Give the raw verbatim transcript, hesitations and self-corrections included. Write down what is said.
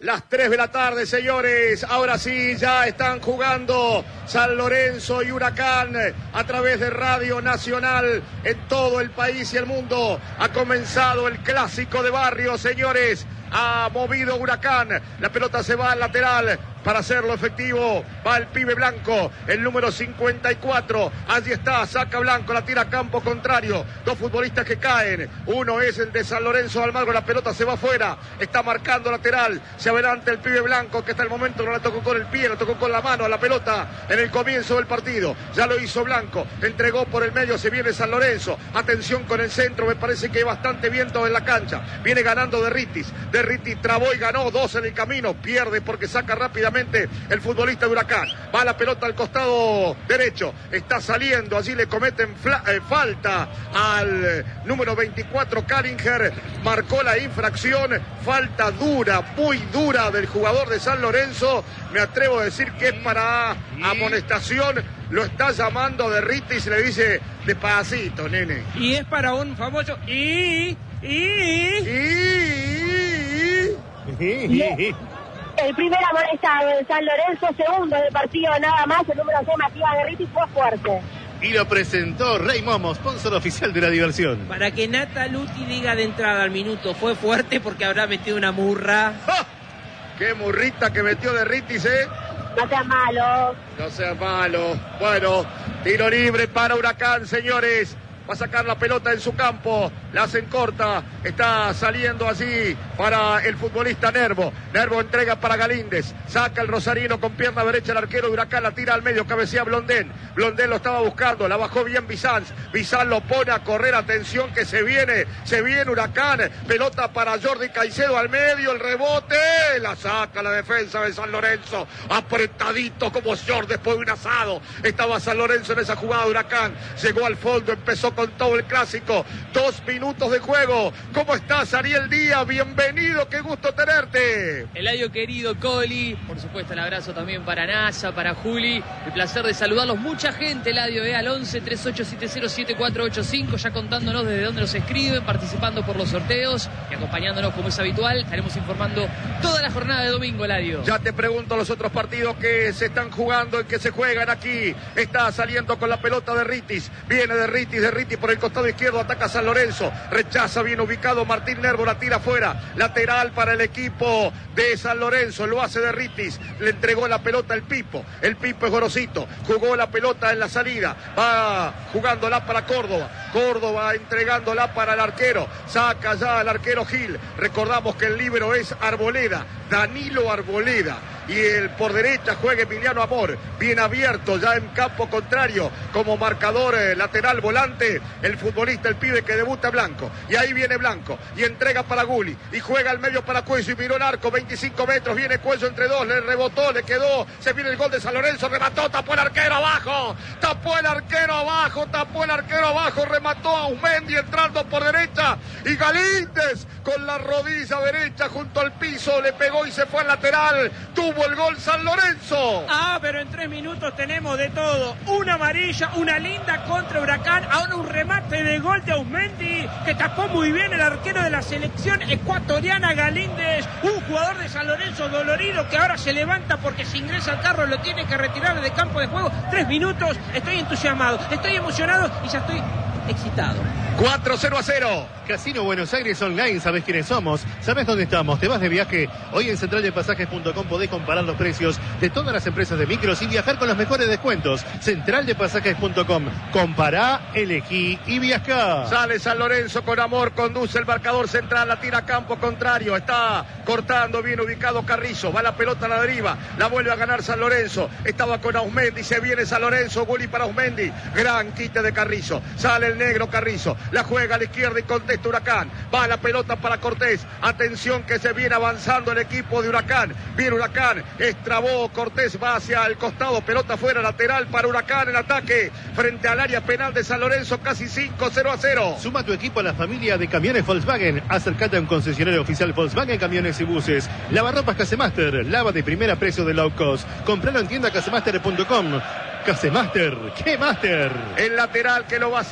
Las tres de la tarde, señores. Ahora sí, ya están jugando San Lorenzo y Huracán a través de Radio Nacional en todo el país y el mundo. Ha comenzado el clásico de barrio, señores. Ha movido Huracán. La pelota se va al lateral. Para hacerlo efectivo, va el pibe Blanco, el número cincuenta y cuatro. Allí está, saca Blanco, la tira a campo contrario. Dos futbolistas que caen. Uno es el de San Lorenzo Almagro, la pelota se va afuera. Está marcando lateral. Se adelanta el pibe Blanco, que hasta el momento no la tocó con el pie, la tocó con la mano a la pelota en el comienzo del partido. Ya lo hizo Blanco, entregó por el medio, se viene San Lorenzo. Atención con el centro, me parece que hay bastante viento en la cancha. Viene ganando Derritis. Derritis trabó y ganó dos en el camino. Pierde porque saca rápidamente el futbolista de Huracán. Va la pelota al costado derecho, está saliendo, allí le cometen fla, eh, falta al número veinticuatro. Kallinger marcó la infracción, falta dura, muy dura del jugador de San Lorenzo. Me atrevo a decir que es para amonestación. Lo está llamando Derritis y le dice despacito, nene. Y es para un famoso y y y, y, y. El primer amonestado de San Lorenzo, segundo del partido nada más, el número seis, Matías Derritis, fue fuerte. Y lo presentó Rey Momo, sponsor oficial de la diversión. Para que Nata Luti diga de entrada al minuto, fue fuerte porque habrá metido una murra. ¡Ah! ¡Qué murrita que metió Derritis, eh! No seas malo. No seas malo. Bueno, tiro libre para Huracán, señores. Va a sacar la pelota en su campo, la hacen corta, está saliendo allí para el futbolista Nervo. Nervo entrega para Galíndez, saca el rosarino con pierna derecha el arquero de Huracán, la tira al medio, cabecea Blondén. Blondén lo estaba buscando, la bajó bien Bizanz. Bizanz lo pone a correr, atención que se viene, se viene Huracán. Pelota para Jordi Caicedo al medio, el rebote, la saca la defensa de San Lorenzo. Apretadito como Jordi después de un asado. Estaba San Lorenzo en esa jugada de Huracán, llegó al fondo, empezó con todo el clásico. Dos minutos de juego. ¿Cómo estás, Ariel Díaz? Bienvenido, qué gusto tenerte. Eladio querido, Coli, por supuesto el abrazo también para Nasa, para Juli. El placer de saludarlos. Mucha gente, Eladio, eh, al once, treinta y ocho setenta, siete cuatro ocho cinco, ya contándonos desde dónde nos escriben, participando por los sorteos y acompañándonos como es habitual. Estaremos informando toda la jornada de domingo, Eladio. Ya te pregunto los otros partidos que se están jugando y que se juegan aquí. Está saliendo con la pelota Derritis. Viene Derritis, Derritis por el costado izquierdo, ataca San Lorenzo, rechaza, bien ubicado Martín Nervo, la tira afuera, lateral para el equipo de San Lorenzo, lo hace Derritis, le entregó la pelota el Pipo, el Pipo es Gorosito, jugó la pelota en la salida, va jugándola para Córdoba, Córdoba entregándola para el arquero, saca ya al arquero Gil, recordamos que el líbero es Arboleda, Danilo Arboleda, y el por derecha juega Emiliano Amor, bien abierto ya en campo contrario como marcador eh, lateral volante el futbolista, el pibe que debuta Blanco, y ahí viene Blanco y entrega para Guli y juega al medio para Cuello y miró el arco, veinticinco metros, viene Cuello entre dos, le rebotó, le quedó, se viene el gol de San Lorenzo, remató, tapó el arquero abajo, tapó el arquero abajo, tapó el arquero abajo, remató a Ausmendi entrando por derecha y Galíndez con la rodilla derecha junto al piso le pegó y se fue al lateral, tuvo el gol San Lorenzo. Ah, pero en tres minutos tenemos de todo. Una amarilla, una linda contra Huracán, ahora un remate de gol de Ausmendi, que tapó muy bien el arquero de la selección ecuatoriana Galíndez, un jugador de San Lorenzo dolorido que ahora se levanta porque si ingresa al carro lo tiene que retirar de campo de juego. Tres minutos, estoy entusiasmado, estoy emocionado y ya estoy excitado. cuatro cero a cero. Casino Buenos Aires Online, ¿sabés quiénes somos? ¿Sabés dónde estamos? ¿Te vas de viaje? Hoy en central de pasajes punto com podés comparar los precios de todas las empresas de micros y viajar con los mejores descuentos. central de pasajes punto com. Compará, elegí y viajá. Sale San Lorenzo con Amor, conduce el marcador central, la tira a campo contrario, está cortando, bien ubicado Carrizo, va la pelota a la deriva, la vuelve a ganar San Lorenzo, estaba con Ausmendi, se viene San Lorenzo, Guli para Ausmendi, gran quite de Carrizo, sale el negro Carrizo, la juega a la izquierda y contesta Huracán, va la pelota para Cortés, atención que se viene avanzando el equipo de Huracán, viene Huracán, estrabó Cortés, va hacia el costado, pelota fuera, lateral para Huracán, el ataque frente al área penal de San Lorenzo, casi cinco cero a cero. Suma tu equipo a la familia de camiones Volkswagen, acércate a un concesionario oficial Volkswagen Camiones y Buses, lavarropas Casemaster, lava de primera precio de low cost, compralo en tienda casemaster punto com. Casemaster, ¿qué master? El lateral que lo va a hacer